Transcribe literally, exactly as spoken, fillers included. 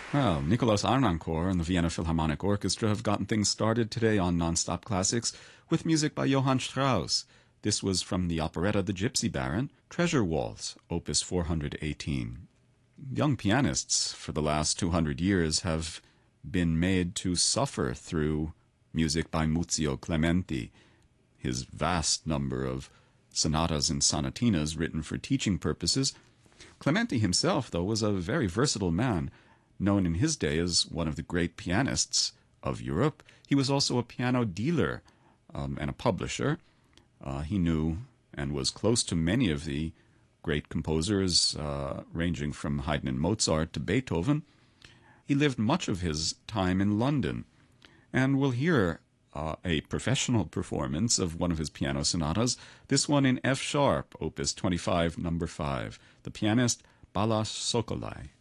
Well, Nicolas Arnoncourt and the Vienna Philharmonic Orchestra have gotten things started today on Nonstop Classics with music by Johann Strauss. This was from the operetta The Gypsy Baron, Treasure Waltz, Opus four hundred eighteen. Young pianists for the last two hundred years have been made to suffer through music by Muzio Clementi, his vast number of sonatas and sonatinas written for teaching purposes. Clementi himself, though, was a very versatile man. Known in his day as one of the great pianists of Europe, he was also a piano dealer um, and a publisher. Uh, he knew and was close to many of the great composers, uh, ranging from Haydn and Mozart to Beethoven. He lived much of his time in London, and we'll hear uh, a professional performance of one of his piano sonatas, this one in F-sharp, Opus twenty-five, number five. The pianist Balázs Szokolai.